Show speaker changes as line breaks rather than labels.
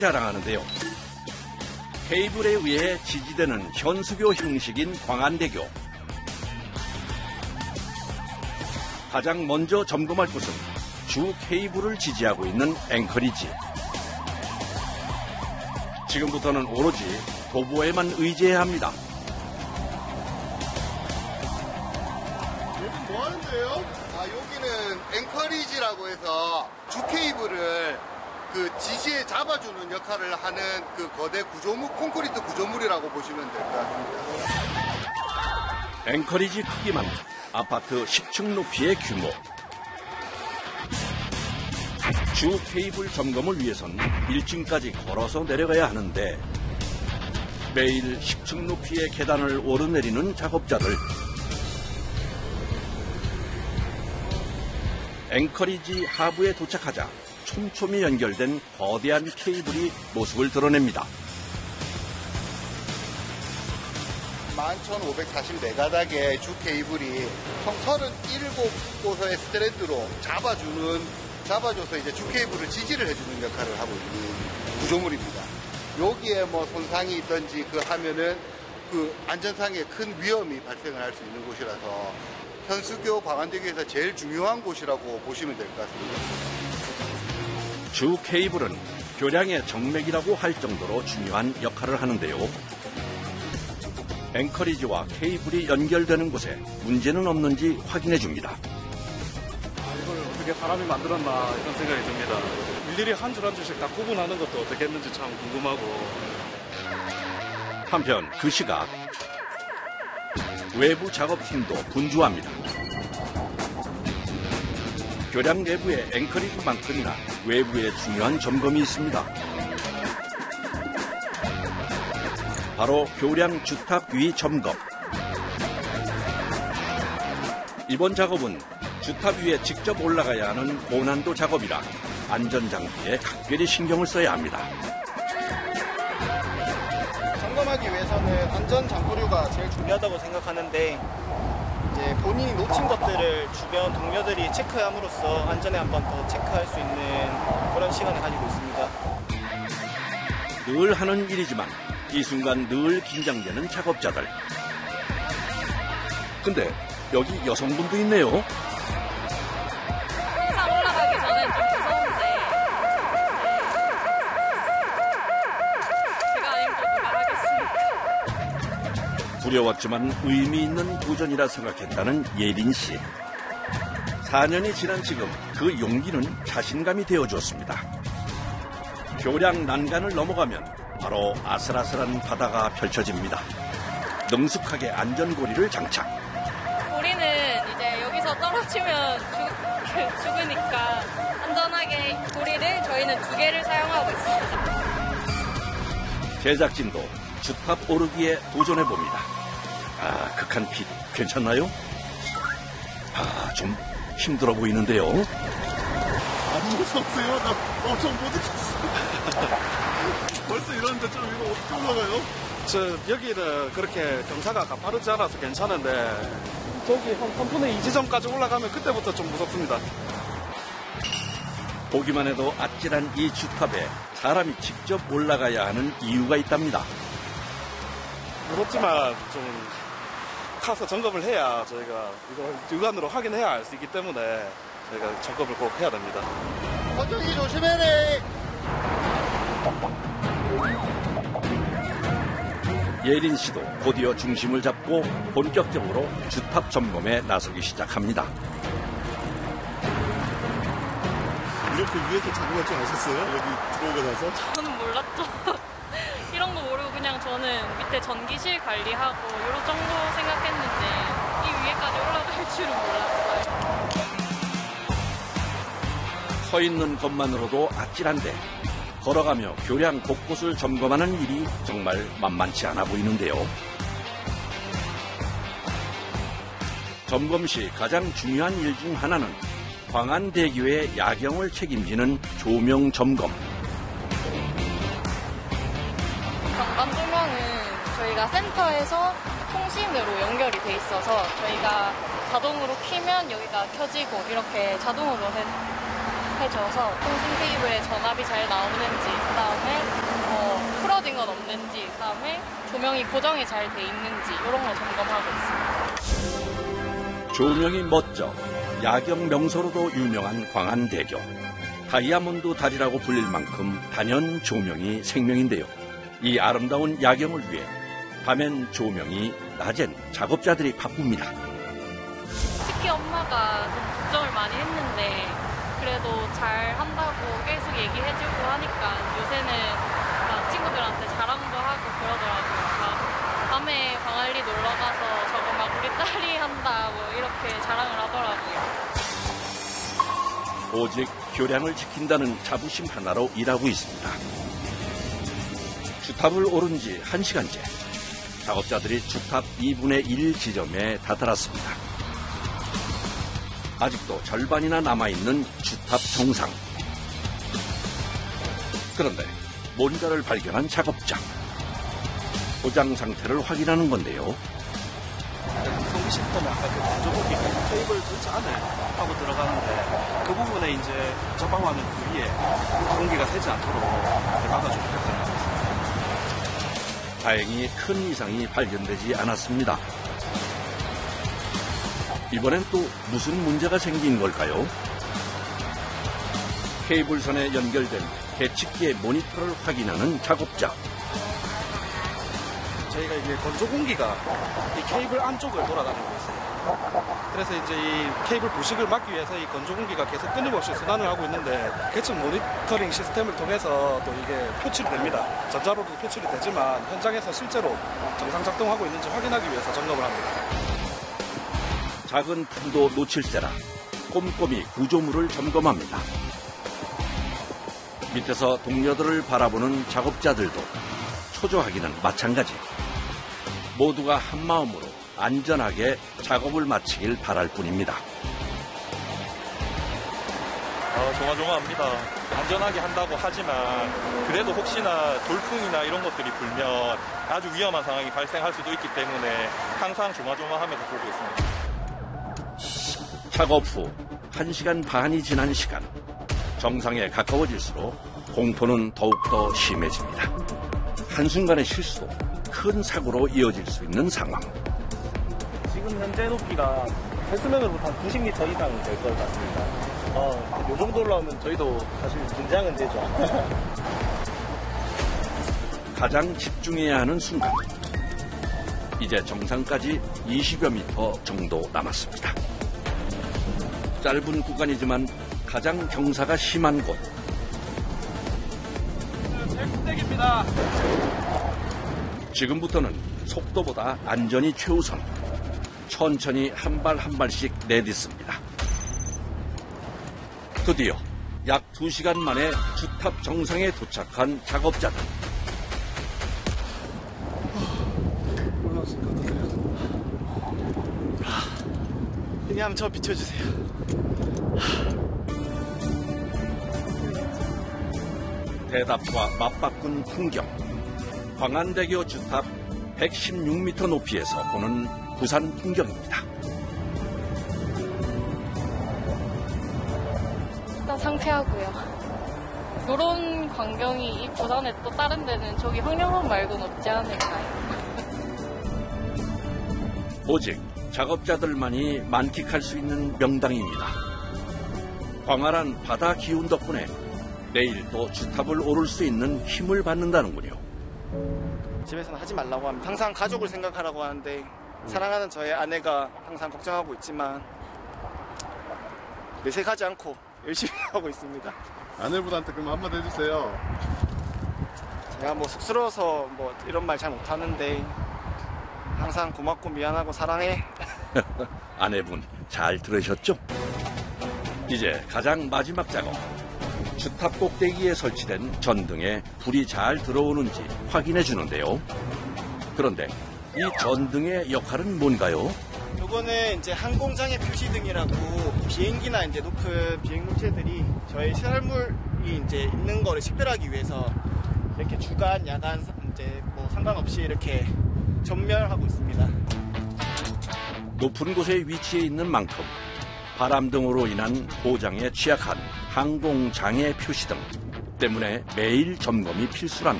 자랑하는데요. 케이블에 의해 지지되는 현수교 형식인 광안대교. 가장 먼저 점검할 곳은 주 케이블을 지지하고 있는 앵커리지. 지금부터는 오로지 도보에만 의지해야 합니다.
여기 뭐 하는데요? 여기는 앵커리지라고 해서 주 케이블을 그 지지에 잡아주는 역할을 하는 그 거대 구조물, 콘크리트 구조물이라고 보시면 될 것 같습니다.
앵커리지 크기만 아파트 10층 높이의 규모. 주 케이블 점검을 위해선 1층까지 걸어서 내려가야 하는데 매일 10층 높이의 계단을 오르내리는 작업자들. 앵커리지 하부에 도착하자 촘촘히 연결된 거대한 케이블이 모습을 드러냅니다.
11,544가닥의 주 케이블이 총 37곳의 스트랜드로 잡아줘서 이제 주 케이블을 지지를 해주는 역할을 하고 있는 구조물입니다. 여기에 뭐 손상이 있든지 하면은 그 안전상에 큰 위험이 발생을 할 수 있는 곳이라서 현수교 광안대교에서 제일 중요한 곳이라고 보시면 될 것 같습니다.
주 케이블은 교량의 정맥이라고 할 정도로 중요한 역할을 하는데요. 앵커리지와 케이블이 연결되는 곳에 문제는 없는지 확인해 줍니다.
이걸 어떻게 사람이 만들었나 이런 생각이 듭니다. 일일이 한 줄 한 줄씩 다 구분하는 것도 어떻게 했는지 참 궁금하고.
한편 그 시각 외부 작업팀도 분주합니다. 교량 내부의 앵커리지만큼이나 외부에 중요한 점검이 있습니다. 바로 교량 주탑 위 점검. 이번 작업은 주탑 위에 직접 올라가야 하는 고난도 작업이라 안전장비에 각별히 신경을 써야 합니다.
점검하기 위해서는 안전장구류가 제일 중요하다고 생각하는데 이제 본인이 놓친 것들을 주변 동료들이 체크함으로써 안전에 한 번 더 체크할 수 있는 그런 시간을 가지고 있습니다.
늘 하는 일이지만 이 순간 늘 긴장되는 작업자들. 근데 여기 여성분도 있네요.
항상 올라가기 전에 좀 무서운데 제가 아닌 거 누가 하겠습니까?
두려웠지만 의미 있는 도전이라 생각했다는 예린 씨. 4년이 지난 지금 그 용기는 자신감이 되어주었습니다. 교량 난간을 넘어가면 바로 아슬아슬한 바다가 펼쳐집니다. 능숙하게 안전고리를 장착.
고리는 이제 여기서 떨어지면 죽으니까 안전하게 고리를 저희는 2개를 사용하고 있습니다.
제작진도 주탑 오르기에 도전해봅니다. 극한 PD 괜찮나요? 좀 힘들어 보이는데요.
안 무섭어요? 나 엄청 못 익혔어. 벌써 이러는데 좀 이거 어떻게 올라가요?
여기는 그렇게 경사가 가파르지 않아서 괜찮은데 저기 한 3분의 2 지점까지 올라가면 그때부터 좀 무섭습니다.
보기만 해도 아찔한 이 주탑에 사람이 직접 올라가야 하는 이유가 있답니다.
무섭지만 좀 가서 점검을 해야 저희가 이걸 육안으로 확인해야 알 수 있기 때문에 저희가 점검을 꼭 해야 됩니다.
건조기 조심해래.
예린 씨도 곧이어 중심을 잡고 본격적으로 주탑 점검에 나서기 시작합니다.
이렇게 위에서 작업할 줄 아셨어요? 여기 들어오고 나서?
저는 몰랐죠. 이런 거 모르고 그냥 저는 밑에 전기실 관리하고 이런 정도 생각했는데 이 위에까지 올라갈 줄은 몰랐어요.
서 있는 것만으로도 아찔한데 걸어가며 교량 곳곳을 점검하는 일이 정말 만만치 않아 보이는데요. 점검 시 가장 중요한 일 중 하나는 광안대교의 야경을 책임지는 조명 점검.
전방 조명은 저희가 센터에서 통신으로 연결이 돼 있어서 저희가 자동으로 켜면 여기가 켜지고 이렇게 자동으로 해줘서 통신 케이블에 전압이 잘 나오는지, 그 다음에 풀어진 건 없는지, 그 다음에 조명이 고정이 잘 돼 있는지 이런 거 점검하고 있습니다.
조명이 멋져 야경 명소로도 유명한 광안대교. 다이아몬드 다리라고 불릴 만큼 단연 조명이 생명인데요. 이 아름다운 야경을 위해 밤엔 조명이, 낮엔 작업자들이 바쁩니다.
특히 엄마가 좀 걱정을 많이 했는데 그래도 잘 한다고 계속 얘기해주고 하니까 요새는 막 친구들한테 자랑도 하고 그러더라고요. 막 밤에 광안리 놀러 가서 저거 막 우리 딸이 한다 뭐 이렇게 자랑을 하더라고요.
오직 교량을 지킨다는 자부심 하나로 일하고 있습니다. 주탑을 오른 지 1시간째. 작업자들이 주탑 2분의 1 지점에 다다랐습니다. 아직도 절반이나 남아있는 주탑 정상. 그런데 뭔가를 발견한 작업자. 고장 상태를 확인하는 건데요.
송기 시스템에 아까 그 건조공기 케이블 전체 안에 하고 들어가는데 그 부분에 이제 저방화면 그 위에 공기가 새지 않도록 막아주고 있습니다.
다행히 큰 이상이 발견되지 않았습니다. 이번엔 또 무슨 문제가 생긴 걸까요? 케이블선에 연결된 계측기의 모니터를 확인하는 작업자.
저희가 이게 건조 공기가 이 케이블 안쪽을 돌아다니고 있어요. 그래서 이제 이 케이블 부식을 막기 위해서 이 건조 공기가 계속 끊임없이 순환을 하고 있는데 계측 모니터링 시스템을 통해서 또 이게 표출이 됩니다. 전자로도 표출이 되지만 현장에서 실제로 정상 작동하고 있는지 확인하기 위해서 점검을 합니다.
작은 틈도 놓칠세라 꼼꼼히 구조물을 점검합니다. 밑에서 동료들을 바라보는 작업자들도 초조하기는 마찬가지. 모두가 한마음으로 안전하게 작업을 마치길 바랄 뿐입니다.
조마조마합니다. 안전하게 한다고 하지만 그래도 혹시나 돌풍이나 이런 것들이 불면 아주 위험한 상황이 발생할 수도 있기 때문에 항상 조마조마하면서 보고 있습니다.
작업 후 1시간 반이 지난 시간. 정상에 가까워질수록 공포는 더욱더 심해집니다. 한순간의 실수도 큰 사고로 이어질 수 있는 상황.
지금 현재 높이가 해수면으로부터 한 90m 이상 될 것 같습니다. 이 정도 올라오면 저희도 사실 긴장은 되죠.
가장 집중해야 하는 순간. 이제 정상까지 20여 미터 정도 남았습니다. 짧은 구간이지만 가장 경사가 심한 곳.
백스택입니다.
지금부터는 속도보다 안전이 최우선. 천천히 한 발 한 발씩 내딛습니다. 드디어 약 2시간 만에 주탑 정상에 도착한 작업자들.
그냥 한번 저 비춰주세요.
대답과 맞바꾼 풍경. 광안대교 주탑 116m 높이에서 보는 부산 풍경입니다.
일단 상쾌하고요. 이런 광경이 이 부산에 또 다른 데는 저기 황령원 말고는 없지 않을까요?
오직 작업자들만이 만끽할 수 있는 명당입니다. 광활한 바다 기운 덕분에 내일 또 주탑을 오를 수 있는 힘을 받는다는군요.
집에서는 하지 말라고 합니다. 항상 가족을 생각하라고 하는데 사랑하는 저의 아내가 항상 걱정하고 있지만 내색하지 않고 열심히 하고 있습니다.
아내분한테 그럼 한마디 해주세요.
제가 뭐 쑥스러워서 뭐 이런 말 잘 못하는데 항상 고맙고 미안하고 사랑해.
아내분 잘 들으셨죠? 이제 가장 마지막 작업. 주탑 꼭대기에 설치된 전등에 불이 잘 들어오는지 확인해 주는데요. 그런데 이 전등의 역할은 뭔가요?
요거는 이제 항공장애 표시등이라고 비행기나 이제 높은 비행 물체들이 저희 시설물이 이제 있는 거를 식별하기 위해서 이렇게 주간, 야간 이제 뭐 상관없이 이렇게 전멸하고 있습니다.
높은 곳에 위치해 있는 만큼 바람 등으로 인한 고장에 취약한 항공 장애 표시 등 때문에 매일 점검이 필수랍니다.